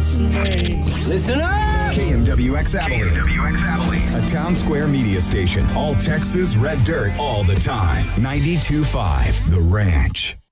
God's name. Listen up! KMWX Abilene. A Town Square media station. All Texas red dirt all the time. 92.5 The Ranch.